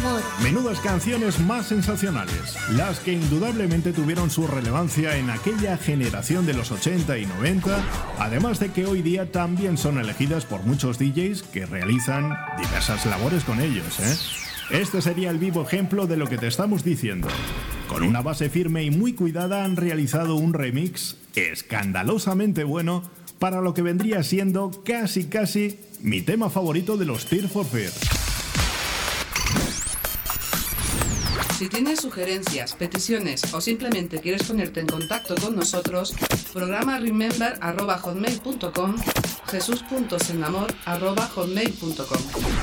Amor. Menudas canciones más sensacionales, las que indudablemente tuvieron su relevancia en aquella generación de los 80 y 90, además de que hoy día también son elegidas por muchos DJs que realizan diversas labores con ellos, ¿eh? Este sería el vivo ejemplo de lo que te estamos diciendo. Con una base firme y muy cuidada han realizado un remix escandalosamente bueno para lo que vendría siendo casi mi tema favorito de los Tears for Fears. Si tienes sugerencias, peticiones o simplemente quieres ponerte en contacto con nosotros, programa remember@hotmail.com, jesus.senamor@hotmail.com.